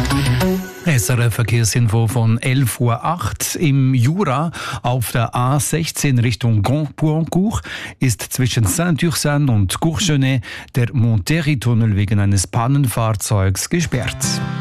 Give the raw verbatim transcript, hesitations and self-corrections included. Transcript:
S R F-Verkehrsinfo von elf Uhr acht. Im Jura auf der A sechzehn Richtung Grand-Puancourt ist zwischen Saint-Ursanne und Courchenet der Monterrey-Tunnel wegen eines Pannenfahrzeugs gesperrt.